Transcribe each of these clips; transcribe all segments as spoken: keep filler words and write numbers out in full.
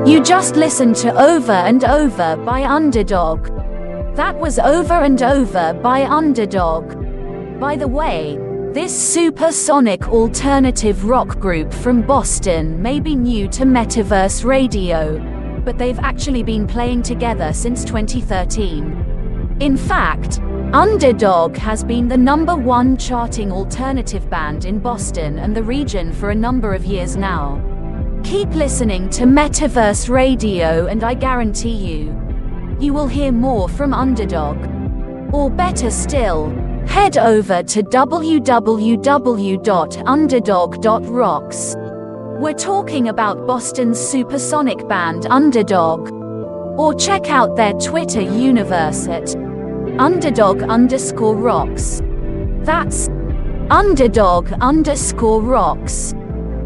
You just listened to Over and Over by Underdog. That was Over and Over by Underdog. By the way, this supersonic alternative rock group from Boston may be new to Metaverse Radio, but they've actually been playing together since twenty thirteen. In fact, Underdog has been the number one charting alternative band in Boston and the region for a number of years now. Keep listening to Metaverse Radio and I guarantee you, you will hear more from Underdog. Or better still, head over to w w w dot underdog dot rocks. We're talking about Boston's supersonic band Underdog. Or check out their Twitter universe at underdog underscore rocks. That's underdog underscore rocks.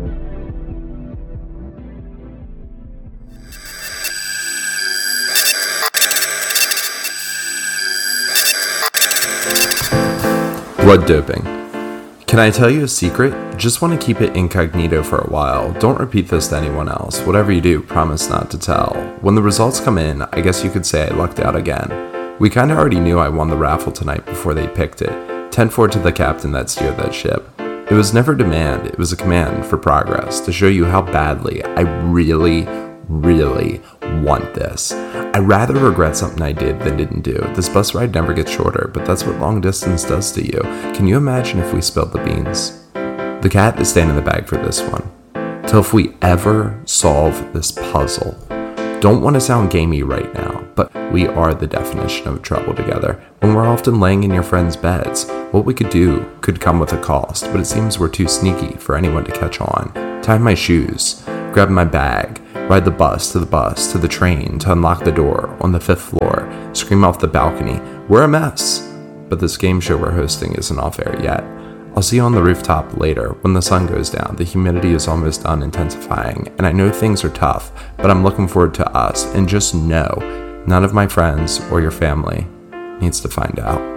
Blood doping. Can I tell you a secret? Just want to keep it incognito for a while. Don't repeat this to anyone else. Whatever you do, promise not to tell. When the results come in, I guess you could say I lucked out again. We kinda already knew I won the raffle tonight before they picked it. ten four to the captain that steered that ship. It was never demand, it was a command for progress to show you how badly I really, really want this. I rather regret something I did than didn't do. This bus ride never gets shorter, but that's what long distance does to you. Can you imagine if we spilled the beans? The cat is staying in the bag for this one. Till if we ever solve this puzzle. Don't want to sound gamey right now, but we are the definition of trouble together. When we're often laying in your friends' beds, what we could do could come with a cost, but it seems we're too sneaky for anyone to catch on. Tie my shoes, grab my bag, ride the bus to the bus to the train to unlock the door on the fifth floor, scream off the balcony, we're a mess. But this game show we're hosting isn't off air yet. I'll see you on the rooftop later when the sun goes down. The humidity is almost done intensifying, and I know things are tough, but I'm looking forward to us. And just know, none of my friends or your family needs to find out.